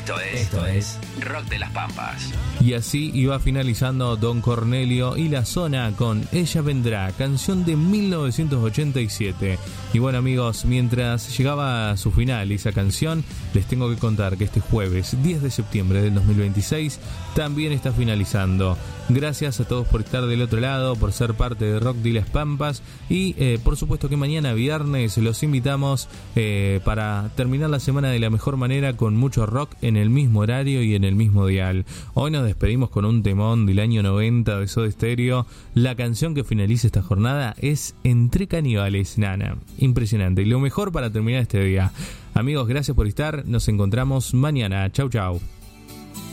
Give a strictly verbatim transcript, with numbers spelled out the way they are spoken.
Esto es, Esto es Rock de las Pampas. Y así iba finalizando Don Cornelio y La Zona con Ella Vendrá, canción de mil novecientos ochenta y siete. Y bueno, amigos, mientras llegaba a su final esa canción, les tengo que contar que este jueves diez de septiembre del dos mil veintiséis también está finalizando. Gracias a todos por estar del otro lado, por ser parte de Rock de las Pampas y eh, por supuesto que mañana viernes los invitamos eh, para terminar la semana de la mejor manera con mucho rock en el mismo horario y en el mismo dial. Hoy nos despedimos con un temón del año noventa de Soda Stereo. La canción que finaliza esta jornada es Entre Caníbales, Nana. Impresionante. Y lo mejor para terminar este día. Amigos, gracias por estar. Nos encontramos mañana. Chau, chau.